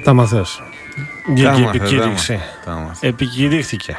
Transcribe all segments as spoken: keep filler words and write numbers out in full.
Τα μαθες. Βγήκε η επικήρυξη. Επικηρύχθηκε.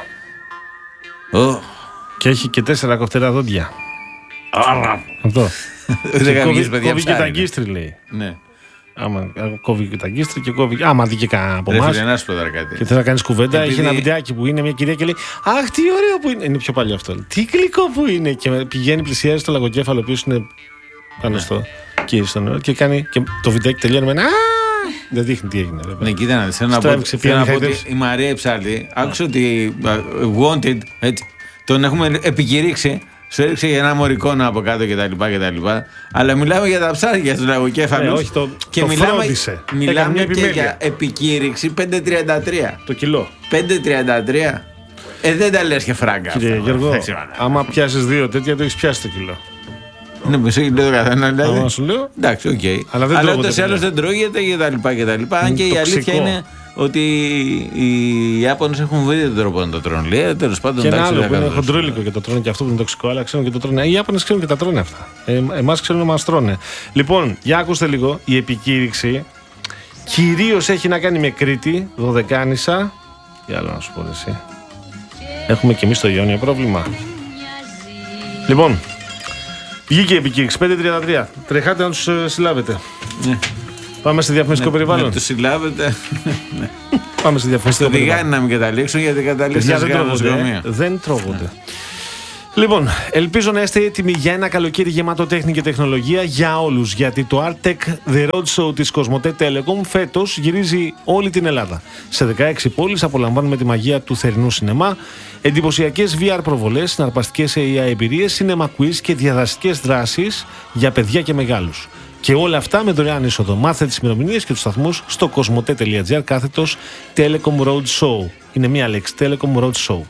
Oh. Και έχει και τέσσερα κοφτερά δόντια. Άρα. Αυτό. Κόβει και τα γκίστρι, λέει. Ναι. Άμα κόβει και τα γκίστρι και κόβει. Άμα δει και κανένα από εμάς και θέλει να κάνει κουβέντα, Επειδή... έχει ένα βιντεάκι που είναι μια κυρία και λέει αχ, τι ωραίο που είναι. Είναι πιο παλιό αυτό. Τι γλυκό που είναι. Και πηγαίνει, πλησιάζει το λαγοκέφαλο, ο οποίο είναι πάνω στο κύριο στο νερό και κάνει. Και το βιντεάκι τελειώνει με ένα. Δεν δείχνει τι έγινε. Ναι, κοίτα να δει. Θέλω να πω ότι η Μαρία Ψάλτη άκουσε ότι wanted, έτσι, τον έχουμε επικηρύξει. Σου έριξε για ένα μωρικόνα από κάτω κτλ. Αλλά μιλάμε για τα ψάρια του λαγοκέφαλου. Ε, όχι, το, και το μιλάμε, φρόντισε. μιλάμε και για επικήρυξη πέντε τριάντα τρία. Το κιλό. πέντε τριάντα τρία. Ε, δεν τα λες και φράγκα. Κύριε αυτά, Γιώργο, άμα πιάσεις δύο τέτοια, το έχεις πιάσει το κιλό. Είναι μισό κιλό το καθένα, δηλαδή. Άμα σου λέω. Εντάξει, οκ. Okay. Αλλά, Αλλά ούτως ή άλλως δεν τρώγεται κτλ. Αν και η αλήθεια είναι ότι οι Ιάπωνες έχουν βρει τον τρόπο να το τρώνε. Λέει, τέλος πάντων, και ένα άλλο που είναι χοντρόλικο και το τρώνε και αυτό που είναι τοξικό, αλλά ξέρουν και το τρώνε. Οι Ιάπωνες ξέρουν και τα τρώνε αυτά. Ε, εμάς ξέρουν να μας τρώνε. Λοιπόν, για ακούστε λίγο, η επικήρυξη κυρίως έχει να κάνει με Κρήτη, Δωδεκάνησα. Τι άλλο να σου πω εσύ. Έχουμε και εμείς στο Ιόνιο πρόβλημα. Λοιπόν, βγήκε η επικήρυξη πέντε τριάντα τρία. Τρεχάτε να τους ε, συλλάβετε. Ναι. Πάμε σε διαφημιστικό ναι, περιβάλλον. Να τους συλλάβετε. Πάμε σε διαφημιστικό περιβάλλον. Στο διγάνι να μην καταλήξουν, γιατί καταλήξουν δεν τρώγονται. Δεν τρώγονται. Ναι. Λοιπόν, ελπίζω να είστε έτοιμοι για ένα καλοκαίρι γεμάτο τέχνη και τεχνολογία για όλους. Γιατί το Art Tech The Road Show της Κοσμοτέ Telecom φέτος γυρίζει όλη την Ελλάδα. Σε δεκαέξι πόλεις απολαμβάνουμε τη μαγεία του θερινού σινεμά, εντυπωσιακές βι αρ προβολές, συναρπαστικές έι άι εμπειρίες, cinema quiz και διαδραστικές δράσεις για παιδιά και μεγάλους. Και όλα αυτά με δωρεάν είσοδο. Μάθε τις ημερομηνίες και τους σταθμούς στο κοσμοτέ.gr κάθετος Telecom Road Show. Είναι μία λέξη, Telecom Road Show.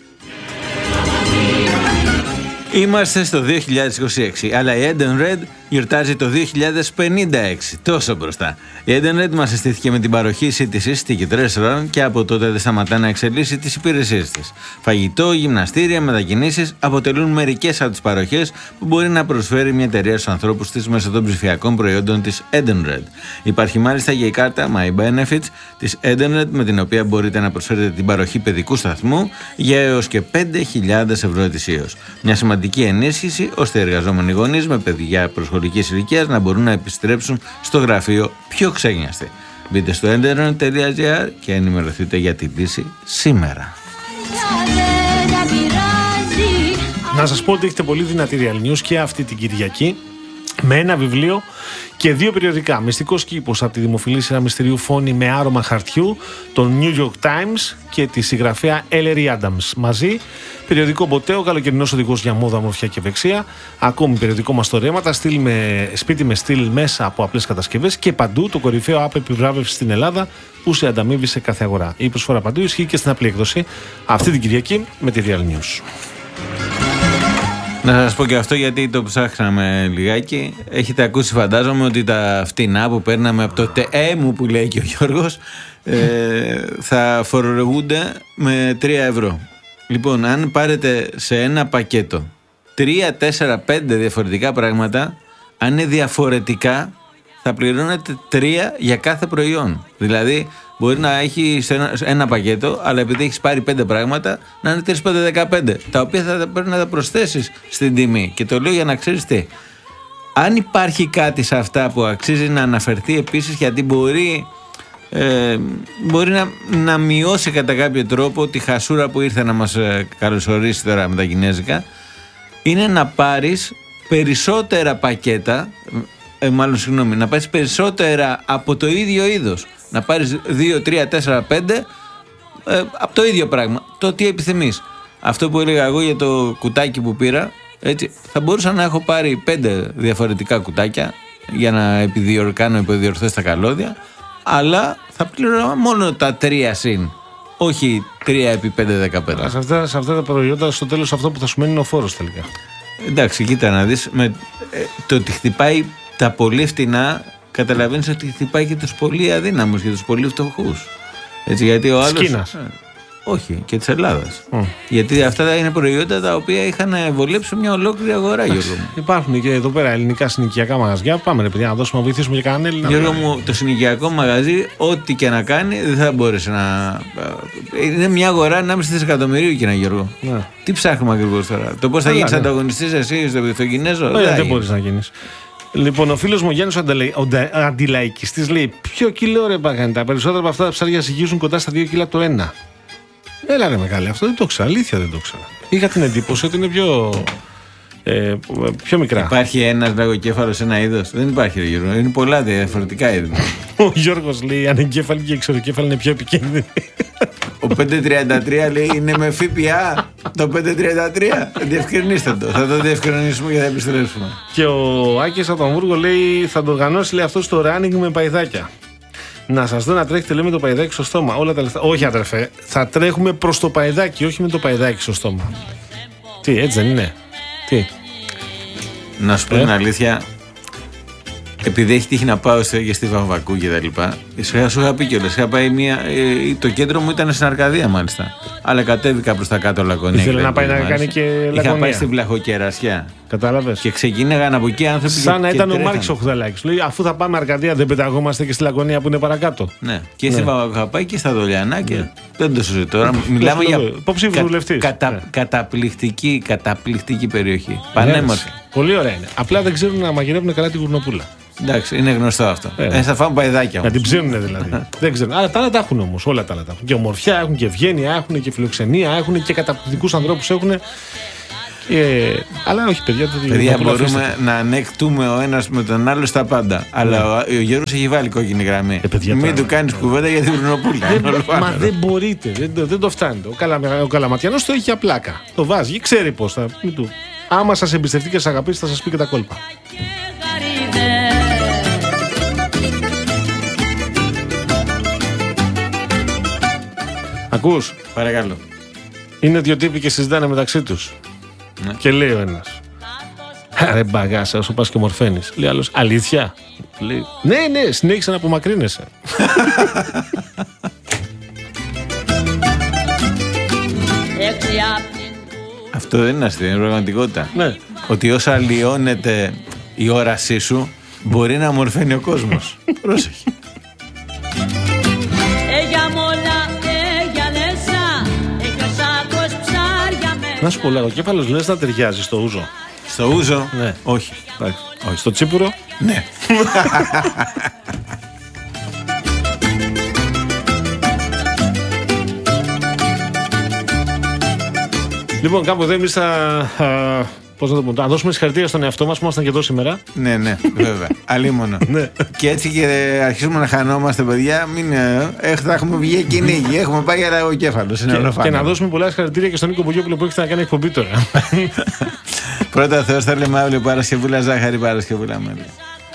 Είμαστε στο δύο χιλιάδες είκοσι έξι, αλλά η Eden Red γιορτάζει το δύο χιλιάδες πενήντα έξι, τόσο μπροστά. Η Eden Red μας συστήθηκε με την παροχή σύντησης Ticket Restaurant και από τότε δεν σταματά να εξελίσσει τις υπηρεσίες της. Φαγητό, γυμναστήρια, μετακινήσεις αποτελούν μερικές από τις παροχές που μπορεί να προσφέρει μια εταιρεία στους ανθρώπους της μέσω των ψηφιακών προϊόντων της Eden Red. Υπάρχει μάλιστα και η κάρτα My Benefits της Eden Red, με την οποία μπορείτε να προσφέρετε την παροχή παιδικού σταθμού για έως και πέντε χιλιάδες ευρώ ετησίως. Μια σημαντική ενίσχυση ώστε οι εργαζόμενοι γονείς με παιδιά προσχολικής ηλικίας να μπορούν να επιστρέψουν στο γραφείο πιο ξένιαστοι. Μπείτε στο έντενρετ τελεία τζι άρ και ενημερωθείτε για την λύση σήμερα. Να σας πω ότι έχετε πολύ δυνατή Real News και αυτή την Κυριακή με ένα βιβλίο και δύο περιοδικά. Μυστικός κήπος από τη δημοφιλή σειρά μυστηρίου Φόνη με άρωμα χαρτιού, τον New York Times και τη συγγραφέα Ellery Adams. Μαζί, περιοδικό Μποτέο, καλοκαιρινός οδηγός για μόδα, ομορφιά και ευεξία. Ακόμη περιοδικό Μαστορέματα, στυλ με, σπίτι με στυλ μέσα από απλές κατασκευές και παντού το κορυφαίο app επιβράβευση στην Ελλάδα που σε ανταμείβει σε κάθε αγορά. Η προσφορά παντού ισχύει και στην απλή έκδοση αυτή την Κυριακή με τη Real News. Να σας πω και αυτό γιατί το ψάχναμε λιγάκι. Έχετε ακούσει φαντάζομαι ότι τα φτηνά που παίρναμε από το ΤΕΕΜΟΥ που λέει και ο Γιώργος ε, θα φορολογούνται με τρία ευρώ. Λοιπόν, αν πάρετε σε ένα πακέτο τρία, τέσσερα, πέντε διαφορετικά πράγματα, αν είναι διαφορετικά θα πληρώνετε τρία για κάθε προϊόν. Δηλαδή μπορεί να έχει ένα, ένα πακέτο, αλλά επειδή έχεις πάρει πέντε πράγματα, να είναι τρία, πέντε, δεκαπέντε, τα οποία θα πρέπει να τα προσθέσεις στην τιμή. Και το λέω για να ξέρεις τι. Αν υπάρχει κάτι σε αυτά που αξίζει να αναφερθεί επίσης, γιατί μπορεί, ε, μπορεί να, να μειώσει κατά κάποιο τρόπο τη χασούρα που ήρθε να μας καλωσορίσει τώρα με τα κινέζικα, είναι να πάρεις περισσότερα πακέτα, ε, μάλλον συγγνώμη, να πάρεις περισσότερα από το ίδιο είδος. Να πάρεις δύο, τρία, τέσσερα, πέντε ε, από το ίδιο πράγμα. Το τι επιθυμείς. Αυτό που έλεγα εγώ για το κουτάκι που πήρα, έτσι, θα μπορούσα να έχω πάρει πέντε διαφορετικά κουτάκια για να επιδιορ, κάνω επιδιορθώσεις τα καλώδια, αλλά θα πληρώνω μόνο τα τρία συν, όχι τρία επί πέντε, δεκαπέντε. Σε αυτά, σε αυτά τα προϊόντα στο τέλος αυτό που θα σου μένει είναι ο φόρος τελικά. Εντάξει, κοίτα να δεις, με, ε, το ότι χτυπάει τα πολύ φτηνά, καταλαβαίνεις ότι χτυπάει και τους πολύ αδύναμους και τους πολύ φτωχούς. Έτσι, γιατί ο άλλος... Σκήνας. Όχι, και της Ελλάδας. Mm. Γιατί αυτά είναι προϊόντα τα οποία είχαν βολέψει μια ολόκληρη αγορά, Γιώργο μου. Υπάρχουν και εδώ πέρα ελληνικά συνοικιακά μαγαζιά. Πάμε ρε παιδιά να δώσουμε να βοηθήσουμε και κανέναν Έλληνα. Γιώργο μου, το συνοικιακό μαγαζί, ό,τι και να κάνει, δεν θα μπορέσει να. Είναι μια αγορά ενάμιση δισεκατομμυρίου, κύριε Γιώργο. Ναι. Τι ψάχνουμε ακριβώς τώρα? Το πώς θα γίνεις ναι. ανταγωνιστής εσύ στο, στο Κινέζο? Ε, δεν, δεν μπορείς να γίνεις. Λοιπόν, ο φίλος μου Γιάννης ο αντιλαϊκιστής λέει: Ποιο κιλό ρε παγάνι, τα περισσότερα από αυτά τα ψάρια ζυγίζουν κοντά στα δύο κιλά το ένα. Έλα ρε μεγάλη, αυτό δεν το ξέρω. Αλήθεια δεν το ξέρω. Είχα την εντύπωση ότι είναι πιο, ε, πιο μικρά. Υπάρχει ένας λαγοκέφαλος, ένα είδος? Δεν υπάρχει, ρε Γιώργο. Είναι πολλά διαφορετικά είδη. Ο Γιώργος λέει: Ανεγκέφαλοι και εξωρικέφαλοι είναι πιο επικίνδυνοι. Ο πεντακόσια τριάντα τρία λέει: είναι με ΦΠΑ το πεντακόσια τριάντα τρία. Διευκρινίστε το. Θα το διευκρινίσουμε και θα επιστρέψουμε. Και ο Άκης από το Αμβούργο λέει: Θα το οργανώσει λέει, αυτό στο running με παϊδάκια. Να σας δω να τρέχετε λέει με το παϊδάκι στο στόμα. Όλα τα λεφτά. Όχι, αδερφέ. Θα τρέχουμε προς το παϊδάκι, όχι με το παϊδάκι στο στόμα. Τι, έτσι δεν είναι? Τι. Να σου πω ε? την αλήθεια. Επειδή έχει τύχει να πάω και στη Βαμβακού και τα λοιπά, σου είχα πει κιόλας. Είχα πάει μία. Ε, το κέντρο μου ήταν στην Αρκαδία μάλιστα. Αλλά κατέβηκα προς τα κάτω Λακωνία. Ήθελε να πάει να κάνει και Λακωνία. Είχα πάει στην Βλαχοκερασιά. Κατάλαβες. Και ξεκίναγαν από εκεί άνθρωποι. Σαν να και, ήταν και ο Μάρξ ο Χουδαλάκης. Λέει: Αφού θα πάμε Αρκαδία, δεν πεταγόμαστε και στη Λακωνία που είναι παρακάτω. Ναι. Και ναι. στη Βαμβακού είχα πάει και στα Δολιανά και ναι. Δεν το συζητώ τώρα. Μιλάμε για υποψήφιο βουλευτής. Κατα, ναι. καταπληκτική, καταπληκτική περιοχή. Πανέμορφη. Πολύ ωραία είναι. Απλά δεν ξέρουν να μαγειρεύουν καλά την γουρνοπούλα. Εντάξει, είναι γνωστό αυτό. Ε, ε, θα φάμε παϊδάκια όμως. Να την ψήνουνε δηλαδή. Δεν ξέρουν. Αλλά τα άλλα τα έχουν όμως. Όλα τα άλλα τα έχουν. Και ομορφιά έχουν και ευγένεια έχουν και φιλοξενία έχουν και καταπληκτικούς ανθρώπους έχουν. Ε, αλλά όχι, παιδιά. Το παιδιά, μπορούμε αφήστε. να ανεκτούμε ο ένας με τον άλλο στα πάντα. Αλλά ναι. ο, ο Γιώργος έχει βάλει κόκκινη γραμμή. Ε, παιδιά, μην του κάνεις κουβέντα για την γουρνοπούλα. Μα δεν μπορείτε. Δεν, δεν το φτάνει. Ο, Καλα, ο Καλαματιανός το έχει για πλάκα. Το βάζει. Ξέρει πώς θα. Άμα σας εμπιστευτεί και σας αγαπήσει, θα σας πει και τα κόλπα. Ακούς? Παρακαλώ. Είναι δύο τύποι και συζητάνε μεταξύ τους. Ναι. Και λέει ο ένας: Ρε μπαγάσα, όσο πας και μορφαίνεις. Λέει άλλος: Αλήθεια? Λέει: Ναι, ναι, συνέχισε να απομακρύνεσαι. Αυτό δεν είναι αστείο, είναι πραγματικότητα. Ναι. Ότι όσα αλλοιώνεται η όρασή σου, μπορεί να μορφαίνει ο κόσμος. Πρόσεχε. Να σου πω, λέγω, ο κέφαλος λες να ταιριάζει στο ούζο. Στο ούζο? Ναι. Όχι. Όχι. Στο τσίπουρο? Ναι. Λοιπόν, κάπου εδώ εμείς θα... Πώς να το πούμε, να δώσουμε συγχαρητήρια στον εαυτό μας που ήμασταν και εδώ σήμερα. Ναι, ναι, βέβαια. Αλίμονο. Ναι. Και έτσι και αρχίζουμε να χανόμαστε, παιδιά. Μην, ε, θα έχουμε βγει κυνήγι. Έχουμε πάει για ο κέφαλος. Και, και να δώσουμε πολλά συγχαρητήρια και στον Νίκο Μπογιόπουλο που έχετε να κάνει εκπομπή τώρα. Πρώτα Θεός, θα λέμε αύριο Παρασκευούλα ζάχαρη, Παρασκευούλα μέλη.